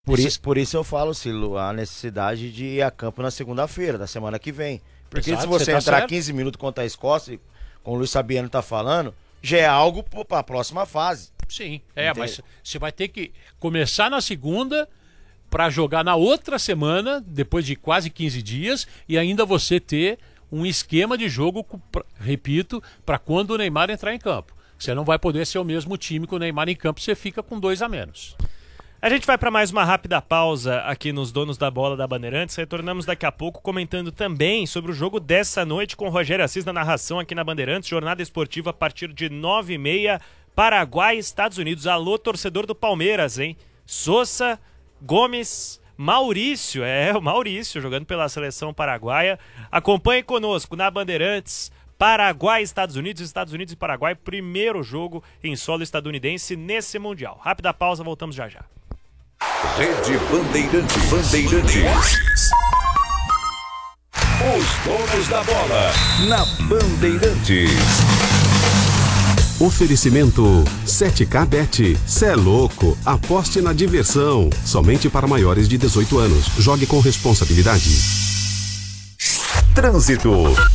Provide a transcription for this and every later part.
Por isso eu falo, Silo, a necessidade de ir a campo na segunda-feira, da semana que vem. Porque Exato, se você tá entrar certo. 15 minutos contra a Escócia, como o Luiz Fabiano tá falando, já é algo para a próxima fase. Sim, mas você vai ter que começar na segunda para jogar na outra semana, depois de quase 15 dias, e ainda você ter um esquema de jogo, repito, para quando o Neymar entrar em campo. Você não vai poder ser o mesmo time com o Neymar em campo, você fica com 2 a menos. A gente vai para mais uma rápida pausa aqui nos Donos da Bola da Bandeirantes. Retornamos daqui a pouco comentando também sobre o jogo dessa noite com o Rogério Assis na narração aqui na Bandeirantes. Jornada esportiva a partir de 9h30, Paraguai e Estados Unidos. Alô, torcedor do Palmeiras, hein? Sousa, Gomes, Maurício, o Maurício jogando pela seleção paraguaia. Acompanhe conosco na Bandeirantes. Paraguai, Estados Unidos e Paraguai. Primeiro jogo em solo estadunidense nesse Mundial. Rápida pausa, voltamos já já. Rede Bandeirantes. Os donos da bola na Bandeirantes. Oferecimento 7K Bet. Cê é louco. Aposte na diversão. Somente para maiores de 18 anos. Jogue com responsabilidade. Trânsito.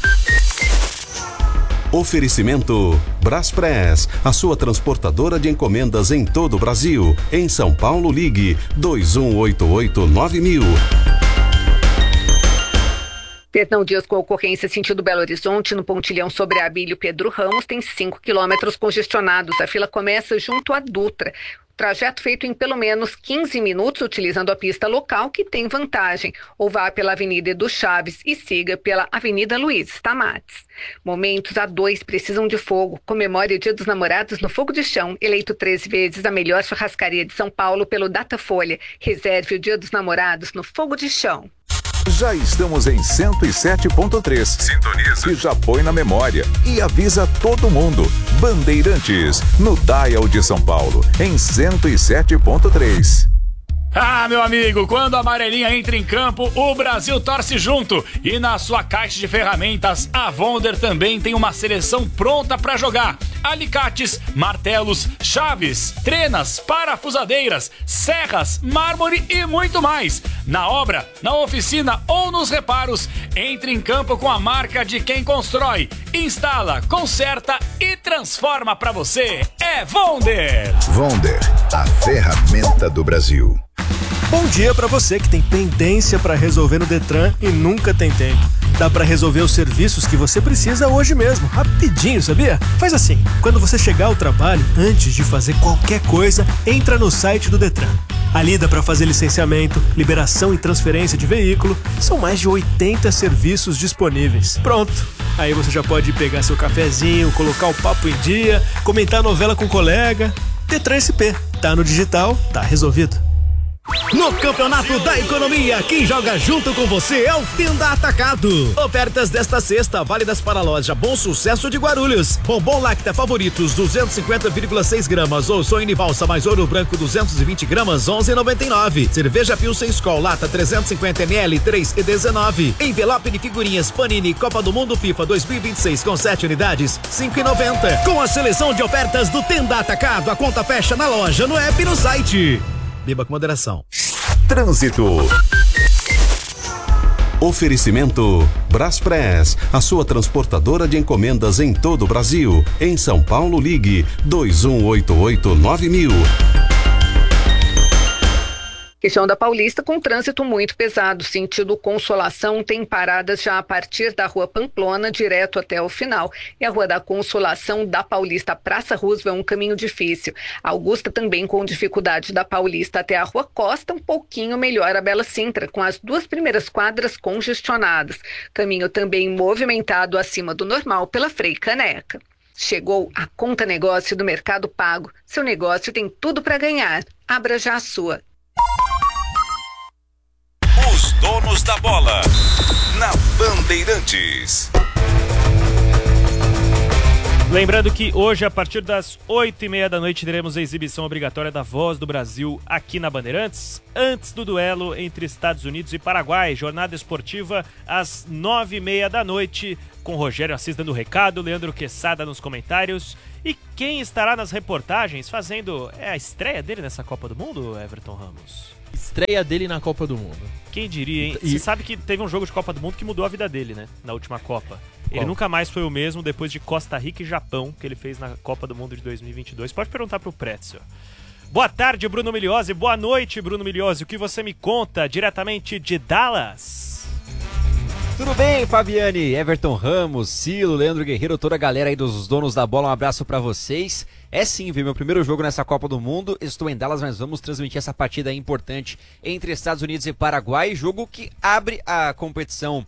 Oferecimento Braspress, a sua transportadora de encomendas em todo o Brasil. Em São Paulo, ligue 2188-9000. Perdão Dias com ocorrência sentido Belo Horizonte, no pontilhão sobre a Abílio Pedro Ramos, tem 5 quilômetros congestionados. A fila começa junto à Dutra. Trajeto feito em pelo menos 15 minutos, utilizando a pista local, que tem vantagem. Ou vá pela Avenida Edu Chaves e siga pela Avenida Luiz Stamates. Momentos A2 precisam de fogo. Comemore o Dia dos Namorados no Fogo de Chão. Eleito 13 vezes a melhor churrascaria de São Paulo pelo Datafolha. Reserve o Dia dos Namorados no Fogo de Chão. Já estamos em 107.3. Sintoniza. E já põe na memória. E avisa todo mundo. Bandeirantes, no Dial de São Paulo, em 107.3. Ah, meu amigo, quando a amarelinha entra em campo, o Brasil torce junto. E na sua caixa de ferramentas, a Wonder também tem uma seleção pronta para jogar. Alicates, martelos, chaves, trenas, parafusadeiras, serras, mármore e muito mais. Na obra, na oficina ou nos reparos, entre em campo com a marca de quem constrói, instala, conserta e transforma para você. É Wonder! Wonder, a ferramenta do Brasil. Bom dia pra você que tem pendência pra resolver no Detran e nunca tem tempo. Dá pra resolver os serviços que você precisa hoje mesmo, rapidinho, sabia? Faz assim, quando você chegar ao trabalho, antes de fazer qualquer coisa, entra no site do Detran. Ali dá pra fazer licenciamento, liberação e transferência de veículo. São mais de 80 serviços disponíveis. Pronto! Aí você já pode pegar seu cafezinho, colocar o papo em dia, comentar a novela com o colega. Detran SP. Tá no digital, tá resolvido. No Campeonato da Economia, quem joga junto com você é o Tenda Atacado. Ofertas desta sexta, válidas para a loja Bom Sucesso de Guarulhos. Bombom Lacta Favoritos, 250,6 gramas. Ou sonho de valsa mais ouro branco, 220 gramas, 11,99. Cerveja Pilsen Skol Lata 350 ml, 3,19. Envelope de figurinhas Panini Copa do Mundo FIFA 2026 com 7 unidades, 5,90. Com a seleção de ofertas do Tenda Atacado, a conta fecha na loja, no app e no site. Beba com moderação. Trânsito. Oferecimento Braspress, a sua transportadora de encomendas em todo o Brasil. Em São Paulo, ligue 2188-9000. Região da Paulista com trânsito muito pesado, sentido Consolação, tem paradas já a partir da Rua Pamplona, direto até o final. E a Rua da Consolação da Paulista, Praça Roosevelt, é um caminho difícil. Augusta também com dificuldade da Paulista até a Rua Costa, um pouquinho melhor a Bela Sintra, com as 2 primeiras quadras congestionadas. Caminho também movimentado acima do normal pela Frei Caneca. Chegou a Conta Negócio do Mercado Pago. Seu negócio tem tudo para ganhar. Abra já a sua. Os donos da bola na Bandeirantes. Lembrando que hoje, a partir das 8h30 da noite, teremos a exibição obrigatória da Voz do Brasil aqui na Bandeirantes, antes do duelo entre Estados Unidos e Paraguai. Jornada esportiva às 9h30 da noite, com Rogério Assis dando recado, Leandro Quesada nos comentários. E quem estará nas reportagens fazendo a estreia dele nessa Copa do Mundo, Everton Ramos? Estreia dele na Copa do Mundo. Quem diria, hein? Você sabe que teve um jogo de Copa do Mundo que mudou a vida dele, né? Na última Copa. Ele nunca mais foi o mesmo depois de Costa Rica e Japão, que ele fez na Copa do Mundo de 2022. Pode perguntar pro Pretzel. Boa tarde, Bruno Migliozzi. Boa noite, Bruno Migliozzi. O que você me conta diretamente de Dallas? Tudo bem, Fabiane? Everton Ramos, Silo, Leandro Guerreiro, toda a galera aí dos donos da bola, um abraço pra vocês. É sim, viu? Meu primeiro jogo nessa Copa do Mundo. Estou em Dallas, mas vamos transmitir essa partida importante entre Estados Unidos e Paraguai. Jogo que abre a competição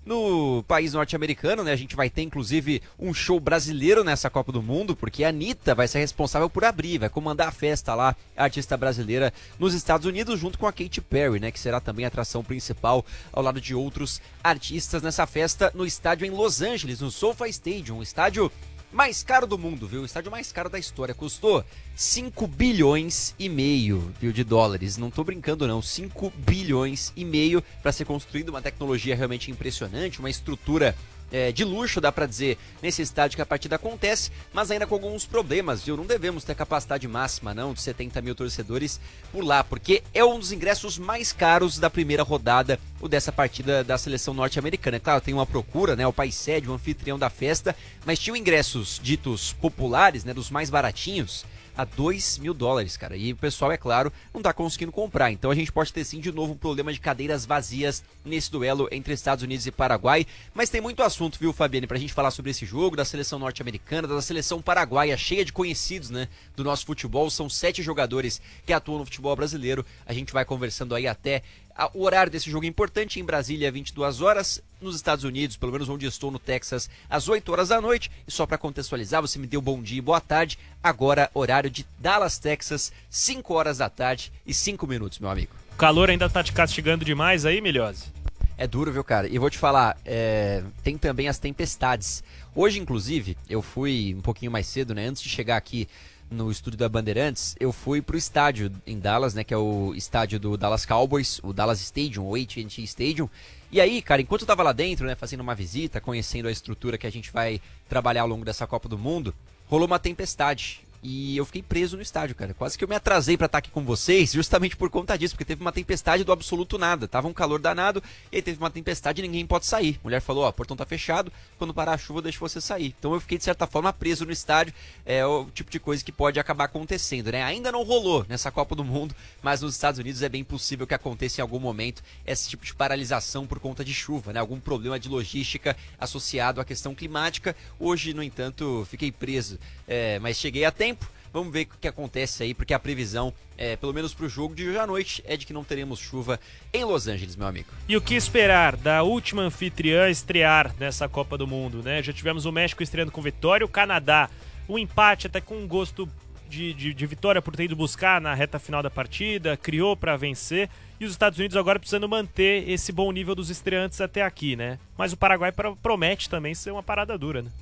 no país norte-americano, né? A gente vai ter, inclusive, um show brasileiro nessa Copa do Mundo, porque a Anitta vai ser responsável por abrir, vai comandar a festa lá, a artista brasileira nos Estados Unidos, junto com a Katy Perry, né? Que será também a atração principal, ao lado de outros artistas nessa festa no estádio em Los Angeles, no SoFi Stadium, um estádio mais caro do mundo, viu? O estádio mais caro da história. Custou 5 bilhões e meio, viu, de dólares. Não tô brincando não, 5 bilhões e meio para ser construído, uma tecnologia realmente impressionante, uma estrutura de luxo, dá pra dizer, nesse estádio que a partida acontece, mas ainda com alguns problemas, viu? Não devemos ter capacidade máxima, não, de 70 mil torcedores por lá, porque é um dos ingressos mais caros da primeira rodada, o dessa partida da seleção norte-americana. É claro, tem uma procura, né? O país sede, o anfitrião da festa, mas tinham ingressos ditos populares, né? Dos mais baratinhos, a 2 mil dólares, cara. E o pessoal, é claro, não tá conseguindo comprar. Então a gente pode ter sim de novo um problema de cadeiras vazias nesse duelo entre Estados Unidos e Paraguai. Mas tem muito assunto, viu, Fabiane, pra gente falar sobre esse jogo, da seleção norte-americana, da seleção paraguaia, cheia de conhecidos, né, do nosso futebol. São 7 jogadores que atuam no futebol brasileiro. A gente vai conversando aí até o horário desse jogo importante. Em Brasília, 22 horas. Nos Estados Unidos, pelo menos onde estou, no Texas, às 8 horas da noite. E só para contextualizar, você me deu bom dia e boa tarde. Agora, horário de Dallas, Texas, 5 horas da tarde e 5 minutos, meu amigo. O calor ainda tá te castigando demais aí, Migliozzi? É duro, viu, cara? E vou te falar, tem também as tempestades. Hoje, inclusive, eu fui um pouquinho mais cedo, né? Antes de chegar aqui no estúdio da Bandeirantes, eu fui pro estádio em Dallas, né, que é o estádio do Dallas Cowboys, o Dallas Stadium, o AT&T Stadium. E aí, cara, enquanto eu tava lá dentro, né, fazendo uma visita, conhecendo a estrutura que a gente vai trabalhar ao longo dessa Copa do Mundo, rolou uma tempestade. E eu fiquei preso no estádio, cara. Quase que eu me atrasei pra estar aqui com vocês, justamente por conta disso, porque teve uma tempestade do absoluto nada. Tava um calor danado, e aí teve uma tempestade e ninguém pode sair. A mulher falou, ó, o portão tá fechado, quando parar a chuva eu deixo você sair. Então eu fiquei, de certa forma, preso no estádio. É o tipo de coisa que pode acabar acontecendo, né? Ainda não rolou nessa Copa do Mundo, mas nos Estados Unidos é bem possível que aconteça em algum momento esse tipo de paralisação por conta de chuva, né? Algum problema de logística associado à questão climática. Hoje, no entanto, fiquei preso, mas cheguei a tempo. Vamos ver o que acontece aí, porque a previsão, pelo menos pro jogo de hoje à noite, é de que não teremos chuva em Los Angeles, meu amigo. E o que esperar da última anfitriã estrear nessa Copa do Mundo, né? Já tivemos o México estreando com vitória, o Canadá, um empate até com um gosto de vitória por ter ido buscar na reta final da partida, criou para vencer, e os Estados Unidos agora precisando manter esse bom nível dos estreantes até aqui, né? Mas o Paraguai promete também ser uma parada dura, né?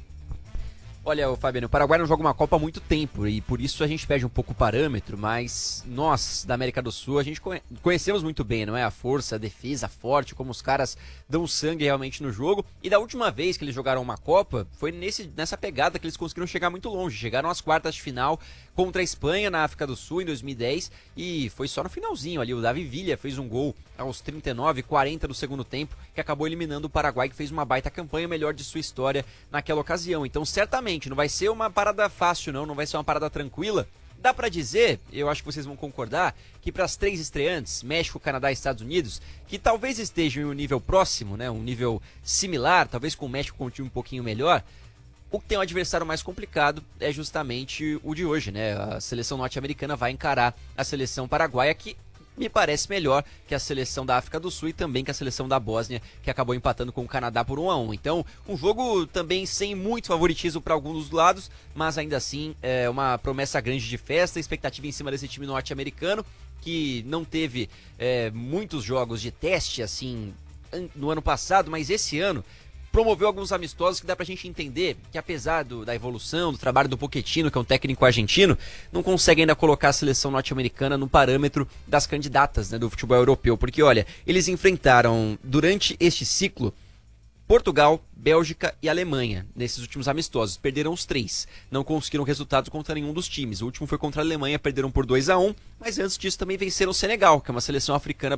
Olha, Fabiano, o Paraguai não joga uma Copa há muito tempo e por isso a gente perde um pouco o parâmetro, mas nós, da América do Sul, a gente conhecemos muito bem, não é? A força, a defesa forte, como os caras dão sangue realmente no jogo. E da última vez que eles jogaram uma Copa, foi nessa pegada que eles conseguiram chegar muito longe. Chegaram às quartas de final contra a Espanha na África do Sul em 2010 e foi só no finalzinho ali. O Davi Villa fez um gol aos 39, 40 do segundo tempo, que acabou eliminando o Paraguai, que fez uma baita campanha, melhor de sua história naquela ocasião. Então, certamente, não vai ser uma parada fácil, não vai ser uma parada tranquila. Dá pra dizer, eu acho que vocês vão concordar, que para as 3 estreantes, México, Canadá e Estados Unidos, que talvez estejam em um nível próximo, né, um nível similar, talvez com o México com um time um pouquinho melhor, o que tem um adversário mais complicado é justamente o de hoje, né? A seleção norte-americana vai encarar a seleção paraguaia, que me parece melhor que a seleção da África do Sul e também que a seleção da Bósnia, que acabou empatando com o Canadá por 1-1. Então, um jogo também sem muito favoritismo para alguns dos lados, mas ainda assim é uma promessa grande de festa, expectativa em cima desse time norte-americano, que não teve muitos jogos de teste assim no ano passado, mas esse ano promoveu alguns amistosos que dá pra gente entender que, apesar da evolução, do trabalho do Pochettino, que é um técnico argentino, não consegue ainda colocar a seleção norte-americana no parâmetro das candidatas, né, do futebol europeu. Porque, olha, eles enfrentaram, durante este ciclo, Portugal, Bélgica e Alemanha, nesses últimos amistosos. Perderam os 3. Não conseguiram resultados contra nenhum dos times. O último foi contra a Alemanha, perderam por 2-1. Mas antes disso também venceram o Senegal, que é uma seleção africana